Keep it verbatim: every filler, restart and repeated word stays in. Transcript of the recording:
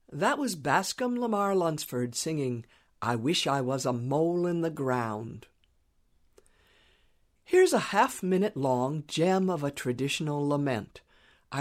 That was Bascom Lamar Lunsford singing, "I Wish I Was a Mole in the Ground." Here's a half-minute long gem of a traditional lament.